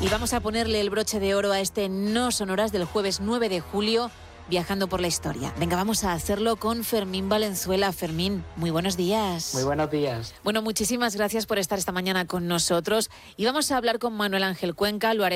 Y vamos a ponerle el broche de oro a este No Sonoras del jueves 9 de julio, viajando por la historia. Venga, vamos a hacerlo con Fermín Valenzuela. Fermín, muy buenos días. Muy buenos días. Bueno, muchísimas gracias por estar esta mañana con nosotros. Y vamos a hablar con Manuel Ángel Cuenca, lo haremos